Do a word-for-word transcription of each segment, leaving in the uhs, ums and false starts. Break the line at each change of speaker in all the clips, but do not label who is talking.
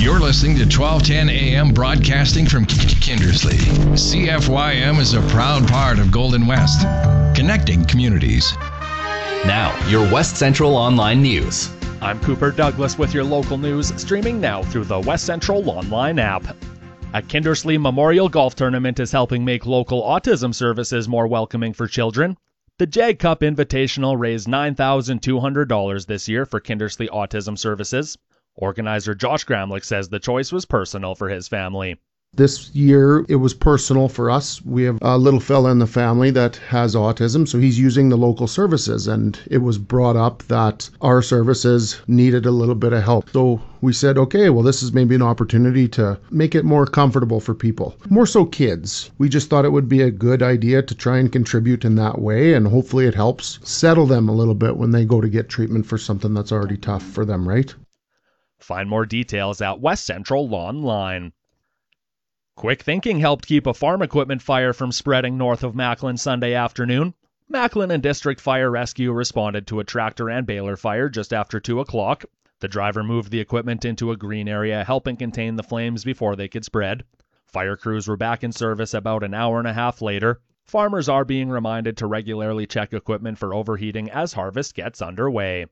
You're listening to twelve ten A M broadcasting from Kindersley. C F Y M is a proud part of Golden West, connecting communities.
Now, your West Central Online News.
I'm Cooper Douglas with your local news, streaming now through the West Central Online app. A Kindersley Memorial Golf Tournament is helping make local autism services more welcoming for children. The Jag Cup Invitational raised nine thousand two hundred dollars this year for Kindersley Autism Services. Organizer Josh Gramlich says the choice was personal for his family.
This year, it was personal for us. We have a little fella in the family that has autism, so he's using the local services, and it was brought up that our services needed a little bit of help. So we said, okay, well, this is maybe an opportunity to make it more comfortable for people, more so kids. We just thought it would be a good idea to try and contribute in that way, and hopefully it helps settle them a little bit when they go to get treatment for something that's already tough for them, right?
Find more details at West Central Online. Quick thinking helped keep a farm equipment fire from spreading north of Macklin Sunday afternoon. Macklin and District Fire Rescue responded to a tractor and baler fire just after two o'clock. The driver moved the equipment into a green area, helping contain the flames before they could spread. Fire crews were back in service about an hour and a half later. Farmers are being reminded to regularly check equipment for overheating as harvest gets underway.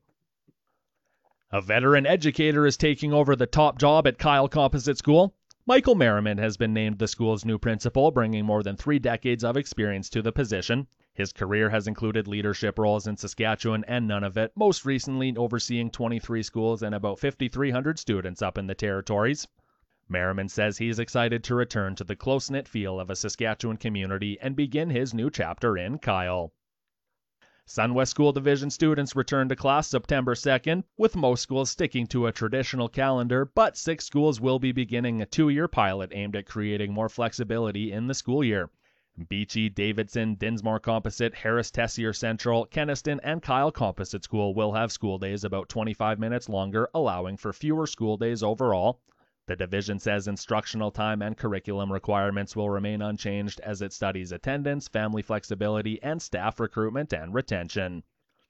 A veteran educator is taking over the top job at Kyle Composite School. Michael Merriman has been named the school's new principal, bringing more than three decades of experience to the position. His career has included leadership roles in Saskatchewan and Nunavut, most recently overseeing twenty-three schools and about five thousand three hundred students up in the territories. Merriman says he's excited to return to the close-knit feel of a Saskatchewan community and begin his new chapter in Kyle. Sunwest School Division students return to class September second, with most schools sticking to a traditional calendar, but six schools will be beginning a two-year pilot aimed at creating more flexibility in the school year. Beachy, Davidson, Dinsmore Composite, Harris Tessier Central, Kenaston, and Kyle Composite School will have school days about twenty-five minutes longer, allowing for fewer school days overall. The division says instructional time and curriculum requirements will remain unchanged as it studies attendance, family flexibility, and staff recruitment and retention.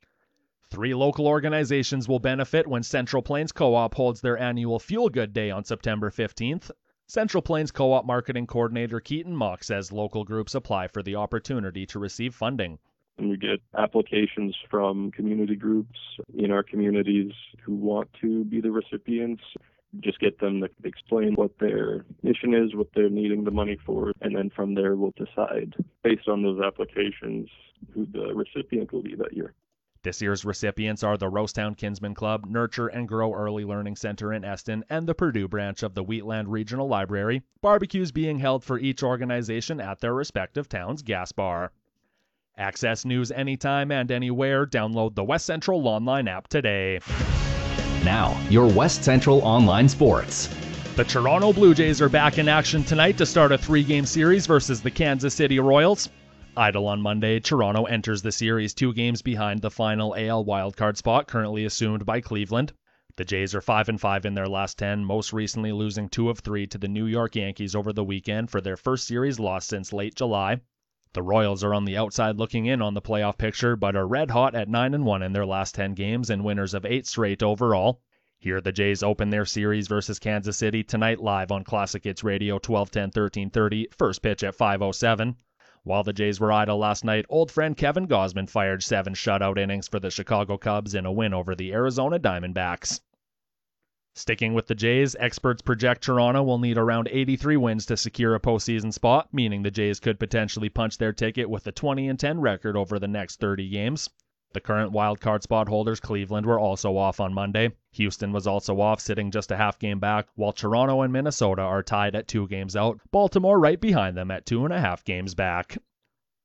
Three local organizations will benefit when Central Plains Co-op holds their annual Fuel Good Day on September fifteenth. Central Plains Co-op Marketing Coordinator Keaton Mock says local groups apply for the opportunity to receive funding.
And we get applications from community groups in our communities who want to be the recipients. Just get them to explain what their mission is, what they're needing the money for, and then from there we'll decide, based on those applications, who the recipient will be that year.
This year's recipients are the Rosetown Kinsman Club, Nurture and Grow Early Learning Center in Eston, and the Purdue branch of the Wheatland Regional Library. Barbecues being held for each organization at their respective town's gas bar. Access news anytime and anywhere. Download the West Central Online app today.
Now, your West Central Online Sports.
The Toronto Blue Jays are back in action tonight to start a three-game series versus the Kansas City Royals. Idle on Monday, Toronto enters the series two games behind the final A L wildcard spot currently assumed by Cleveland. The Jays are five and five in their last ten, most recently losing two of three to the New York Yankees over the weekend for their first series loss since late July. The Royals are on the outside looking in on the playoff picture, but are red hot at nine and one in their last ten games and winners of eight straight overall. Here the Jays open their series versus Kansas City tonight live on Classic Hits Radio twelve ten thirteen thirty, first pitch at five oh seven. While the Jays were idle last night, old friend Kevin Gausman fired seven shutout innings for the Chicago Cubs in a win over the Arizona Diamondbacks. Sticking with the Jays, experts project Toronto will need around eighty-three wins to secure a postseason spot, meaning the Jays could potentially punch their ticket with a twenty and ten record over the next thirty games. The current wildcard spot holders, Cleveland, were also off on Monday. Houston was also off, sitting just a half game back, while Toronto and Minnesota are tied at two games out. Baltimore right behind them at two and a half games back.